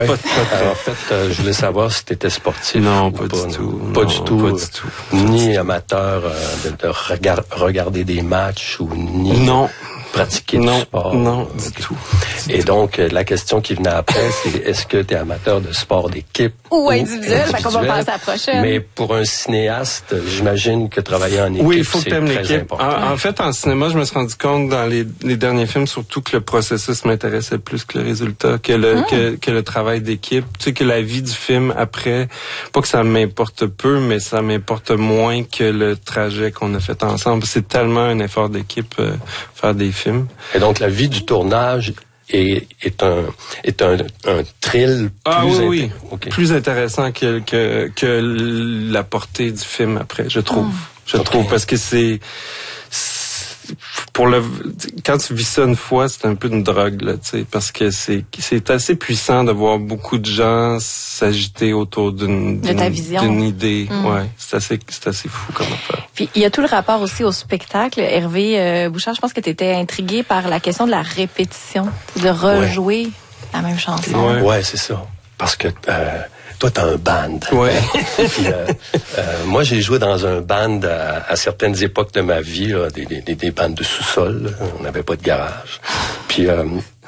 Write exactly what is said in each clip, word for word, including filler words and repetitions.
Pas, pas, pas Alors, en fait, euh, je voulais savoir si tu étais sportif. Non, pas, pas, du tout. Pas non, du tout. Pas du tout. Ni amateur euh, de, de regard, regarder des matchs ou ni non. pratiquer non, du sport. Non, okay. du tout. Et donc, euh, la question qui venait après, c'est est-ce que tu es amateur de sport d'équipe ou, ou individuel? Fait qu'on va passer à la prochaine. Mais pour un cinéaste, j'imagine que travailler en équipe, oui, il faut c'est que t'aimes très l'équipe. important. En, en fait, en cinéma, je me suis rendu compte dans les, les derniers films, surtout que le processus m'intéressait plus que le résultat, que le, mmh. que, que le travail d'équipe. Tu sais, que la vie du film après, pas que ça m'importe peu, mais ça m'importe moins que le trajet qu'on a fait ensemble. C'est tellement un effort d'équipe, euh, faire des films. Et donc, la vie du tournage est, est un, est un, un thrill ah, plus, oui, inté- oui. Okay. plus intéressant que, que, que la portée du film après, je trouve. Mmh. Je okay. trouve, parce que c'est, c'est pour le quand tu vis ça une fois, c'est un peu une drogue là, tu sais, parce que c'est c'est assez puissant de voir beaucoup de gens s'agiter autour d'une de ta vision, d'une idée. Mm. Ouais, c'est assez c'est assez fou comme affaire. Puis il y a tout le rapport aussi au spectacle. Hervé euh, Bouchard, je pense que tu étais intrigué par la question de la répétition, de rejouer ouais. la même chanson. Ouais, ouais c'est ça. Parce que euh, toi, t'as un band. Ouais. Puis, euh, euh, moi, j'ai joué dans un band à, à certaines époques de ma vie, là, des, des, des bandes de sous-sol. Là. On n'avait pas de garage. Puis, euh,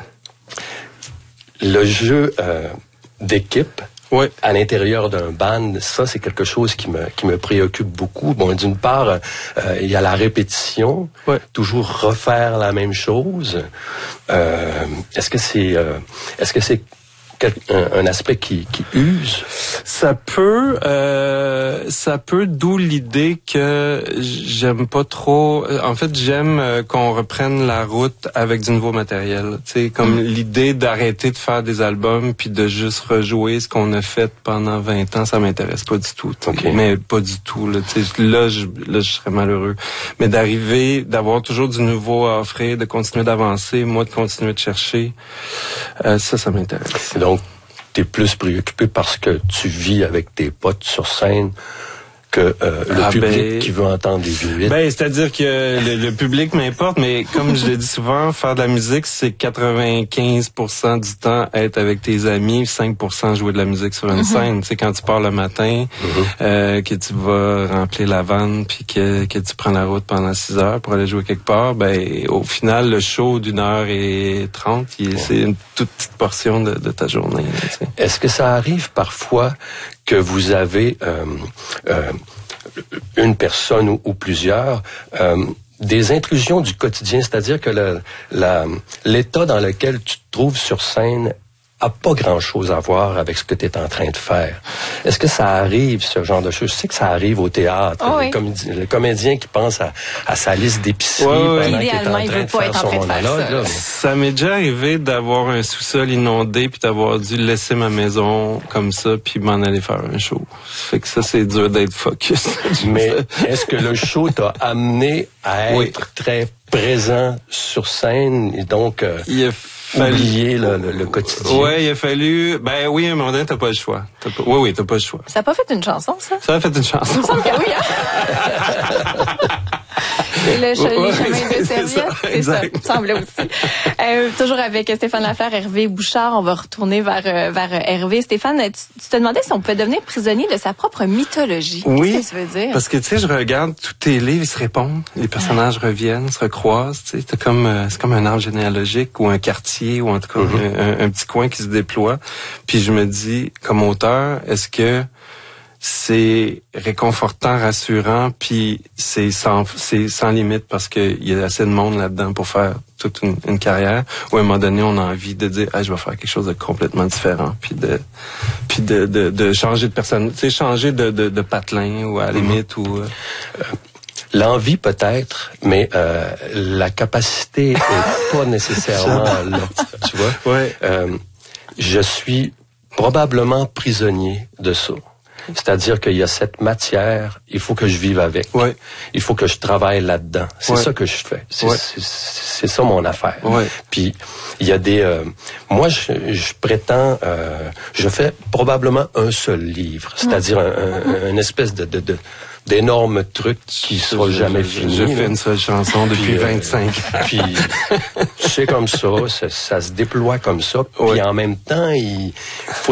le jeu euh, d'équipe ouais. à l'intérieur d'un band, ça, c'est quelque chose qui me qui me préoccupe beaucoup. Bon, d'une part, euh, il y a la répétition, ouais. toujours refaire la même chose. Euh, est-ce que c'est euh, est-ce que c'est Un, un aspect qui, qui use? Ça peut, euh, ça peut, d'où l'idée que j'aime pas trop. En fait, j'aime qu'on reprenne la route avec du nouveau matériel. Tu sais, comme mm. l'idée d'arrêter de faire des albums puis de juste rejouer ce qu'on a fait pendant vingt ans, ça m'intéresse pas du tout. Okay. Mais pas du tout. Là, tu sais, là, je, là, je serais malheureux. Mais d'arriver, d'avoir toujours du nouveau à offrir, de continuer d'avancer, moi de continuer de chercher, euh, ça, ça m'intéresse. Donc, t'es plus préoccupé parce que tu vis avec tes potes sur scène que euh, le ah public ben, qui veut entendre des vieux hits. Ben, c'est-à-dire que le, le public m'importe, mais comme je le dis souvent, faire de la musique, c'est quatre-vingt-quinze pour cent du temps être avec tes amis, cinq pour cent jouer de la musique sur une mm-hmm. scène. Tu sais, quand tu pars le matin, mm-hmm. euh, que tu vas remplir la vanne, puis que, que tu prends la route pendant six heures pour aller jouer quelque part, ben, au final, le show d'une heure et trente, il, ouais. c'est une toute petite portion de, de ta journée. Tu sais. Est-ce que ça arrive parfois que vous avez euh, euh, une personne ou, ou plusieurs euh, des intrusions du quotidien, c'est-à-dire que le, la, l'état dans lequel tu te trouves sur scène a pas grand-chose à voir avec ce que tu es en train de faire. Est-ce que ça arrive, ce genre de choses? Je sais que ça arrive au théâtre. Oh le, oui. comédien, le comédien qui pense à, à sa liste d'épicerie ouais, pendant ouais. qu'il est en train il de veut pas faire être en son train de faire monologue. ça. Là, mais... Ça m'est déjà arrivé d'avoir un sous-sol inondé puis d'avoir dû laisser ma maison comme ça puis m'en aller faire un show. Fait que ça, c'est dur d'être focus. Mais est-ce que le show t'a amené à être oui. très présent sur scène et donc euh, il a fallu... oublier le, le, le quotidien? Ouais, il a fallu... Ben oui, à un moment donné, t'as pas le choix. T'as pas... Oui, oui, t'as pas le choix. Ça a pas fait une chanson, ça? Ça a fait une chanson. Il me semble que oui, hein? Et le ch- ouais, les chemins de serviette, c'est ça, il me semblait aussi. Euh, toujours avec Stéphane Lafleur, Hervé Bouchard, on va retourner vers, euh, vers Hervé. Stéphane, tu, tu te demandais si on pouvait devenir prisonnier de sa propre mythologie. Oui, qu'est-ce que tu veux dire? Parce que, tu sais, je regarde tous tes livres, ils se répondent, les personnages ouais. reviennent, se recroisent, tu sais, c'est comme, euh, c'est comme un arbre généalogique ou un quartier ou en tout cas mm-hmm. un, un, un petit coin qui se déploie. Puis je me dis, comme auteur, est-ce que c'est réconfortant, rassurant, puis c'est sans, c'est sans limite parce que il y a assez de monde là-dedans pour faire toute une, une carrière. Ou à un moment donné, on a envie de dire, ah, je vais faire quelque chose de complètement différent, puis de, puis de, de, de changer de personne, tu sais, changer de, de, de patelin ou à la limite ou. Euh, L'envie peut-être, mais euh, la capacité est pas nécessairement là. Tu vois. Ouais. Euh, je suis probablement prisonnier de ça. C'est-à-dire qu'il y a cette matière, il faut que je vive avec. Ouais. Il faut que je travaille là-dedans. C'est ouais. ça que je fais. C'est, ouais. c'est, c'est ça mon affaire. Ouais. Puis il y a des... Euh, moi, je, je prétends... Euh, je fais probablement un seul livre. C'est-à-dire un, un, une espèce de... de, de d'énormes trucs qui sera jamais finis. Je fais une seule chanson depuis puis, vingt-cinq ans. Puis c'est comme ça, ça, ça se déploie comme ça. Puis ouais. en même temps, il faut